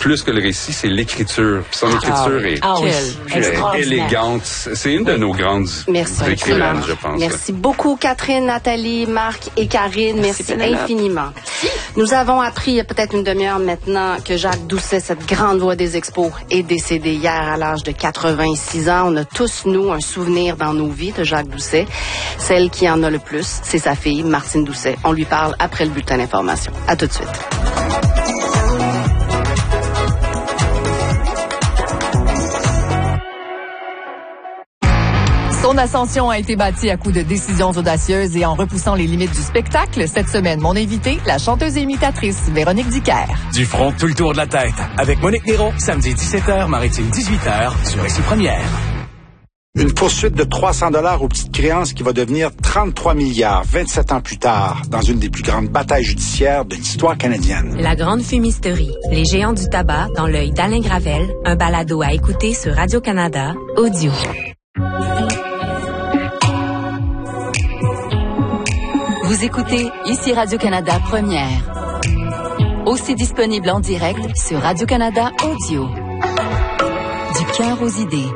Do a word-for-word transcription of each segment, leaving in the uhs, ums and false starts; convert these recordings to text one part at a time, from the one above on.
plus que le récit, c'est l'écriture. Puis son écriture ah, est, ah, est élégante. C'est une de nos grandes Merci écrivaines, je pense. Merci beaucoup, Catherine, Nathalie, Marc et Karine. Merci, Merci infiniment. Nous avons appris il y a peut-être une demi-heure maintenant que Jacques Doucet, cette grande voix des expos, est décédé hier à l'âge de quatre-vingt-six ans. On a tous, nous, un souvenir dans nos vies de Jacques Doucet. Celle qui en a le plus, c'est sa fille, Martine Doucet. On lui parle après le bulletin d'information. À tout de suite. Son ascension a été bâtie à coups de décisions audacieuses et en repoussant les limites du spectacle. Cette semaine, mon invité, la chanteuse et imitatrice Véronique Dicker. Du front tout le tour de la tête. Avec Monique Néron, samedi dix-sept heures, Maritime dix-huit heures, sur Récit Première. Une poursuite de trois cents dollars aux petites créances qui va devenir trente-trois milliards vingt-sept ans plus tard, dans une des plus grandes batailles judiciaires de l'histoire canadienne. La grande fumisterie, les géants du tabac dans l'œil d'Alain Gravel, un balado à écouter sur Radio-Canada, audio. Vous écoutez ici Radio-Canada Première. Aussi disponible en direct sur Radio-Canada Audio. Du cœur aux idées.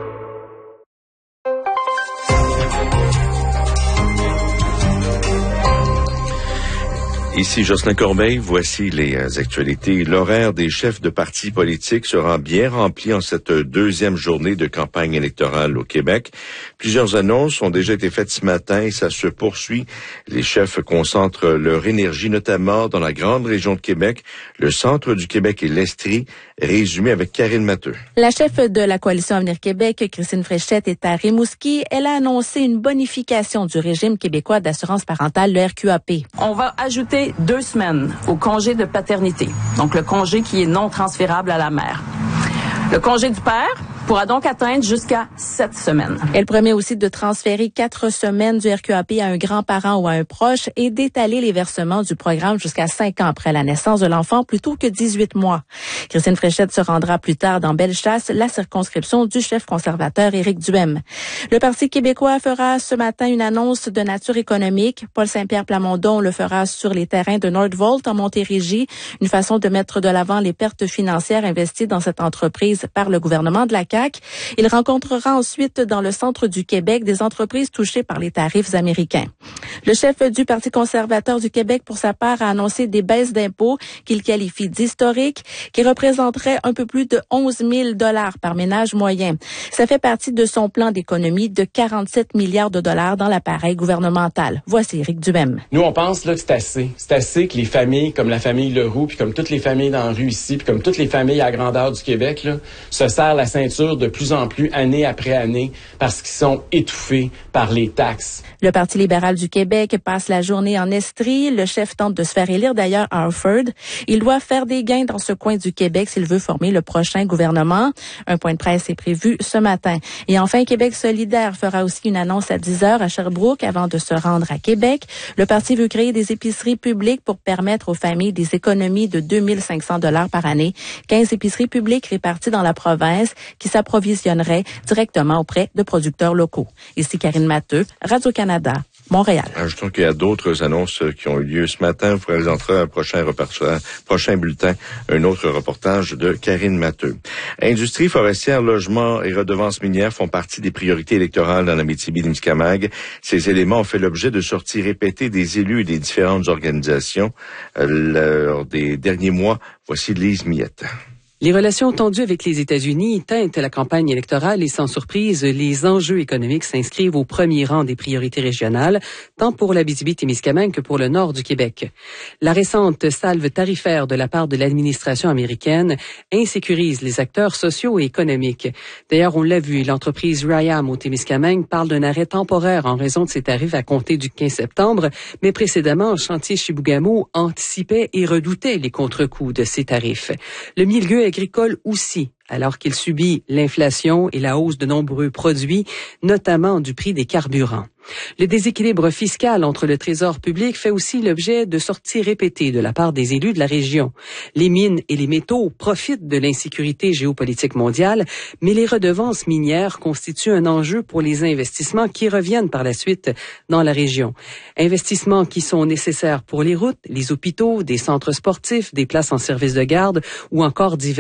Ici Jocelyn Corbeil, voici les euh, actualités. L'horaire des chefs de partis politiques sera bien rempli en cette deuxième journée de campagne électorale au Québec. Plusieurs annonces ont déjà été faites ce matin et ça se poursuit. Les chefs concentrent leur énergie notamment dans la grande région de Québec, le centre du Québec et l'Estrie, résumé avec Karine Matteux. La chef de la Coalition Avenir Québec, Christine Fréchette, est à Rimouski. Elle a annoncé une bonification du régime québécois d'assurance parentale, le R Q A P. On va ajouter deux semaines au congé de paternité, donc le congé qui est non transférable à la mère. Le congé du père pourra donc atteindre jusqu'à sept semaines. Elle promet aussi de transférer quatre semaines du R Q A P à un grand-parent ou à un proche et d'étaler les versements du programme jusqu'à cinq ans après la naissance de l'enfant plutôt que dix-huit mois. Christine Fréchette se rendra plus tard dans Bellechasse, la circonscription du chef conservateur Éric Duhem. Le Parti québécois fera ce matin une annonce de nature économique. Paul Saint-Pierre Plamondon le fera sur les terrains de Nordvolt en Montérégie, une façon de mettre de l'avant les pertes financières investies dans cette entreprise par le gouvernement de la C A Q. Il rencontrera ensuite dans le centre du Québec des entreprises touchées par les tarifs américains. Le chef du Parti conservateur du Québec, pour sa part, a annoncé des baisses d'impôts qu'il qualifie d'historiques, qui représenteraient un peu plus de onze mille dollars par ménage moyen. Ça fait partie de son plan d'économie de quarante-sept milliards de dollars dans l'appareil gouvernemental. Voici Éric Duhem. Nous, on pense là que c'est assez. C'est assez que les familles, comme la famille Leroux, puis comme toutes les familles dans la rue ici, puis comme toutes les familles à grandeur du Québec, là, se serrent la ceinture de plus en plus année après année parce qu'ils sont étouffés par les taxes. Le Parti libéral du Québec passe la journée en Estrie. Le chef tente de se faire élire d'ailleurs à Harford. Il doit faire des gains dans ce coin du Québec s'il veut former le prochain gouvernement. Un point de presse est prévu ce matin. Et enfin, Québec solidaire fera aussi une annonce à dix heures à Sherbrooke avant de se rendre à Québec. Le parti veut créer des épiceries publiques pour permettre aux familles des économies de deux mille cinq cents dollars par année. quinze épiceries publiques réparties dans la province qui s'approvisionneraient directement auprès de producteurs locaux. Ici Karine Matteux, Radio-Canada, Montréal. Ajoutons qu'il y a d'autres annonces qui ont eu lieu ce matin. Vous présenterez un prochain reportage, prochain bulletin, un autre reportage de Karine Matteux. Industrie forestière, logement et redevances minières font partie des priorités électorales dans la Abitibi-Témiscamingue. Ces éléments ont fait l'objet de sorties répétées des élus et des différentes organisations euh, lors des derniers mois. Voici Lise Miette. Les relations tendues avec les États-Unis teintent la campagne électorale et sans surprise, les enjeux économiques s'inscrivent au premier rang des priorités régionales, tant pour l'Abitibi-Témiscamingue que pour le nord du Québec. La récente salve tarifaire de la part de l'administration américaine insécurise les acteurs sociaux et économiques. D'ailleurs, on l'a vu, l'entreprise Ryam au Témiscamingue parle d'un arrêt temporaire en raison de ses tarifs à compter du quinze septembre, mais précédemment, Chantier Chibougamau anticipait et redoutait les contre-coups de ces tarifs. Le milieu agricole aussi, alors qu'il subit l'inflation et la hausse de nombreux produits, notamment du prix des carburants. Le déséquilibre fiscal entre le Trésor public fait aussi l'objet de sorties répétées de la part des élus de la région. Les mines et les métaux profitent de l'insécurité géopolitique mondiale, mais les redevances minières constituent un enjeu pour les investissements qui reviennent par la suite dans la région. Investissements qui sont nécessaires pour les routes, les hôpitaux, des centres sportifs, des places en service de garde ou encore divers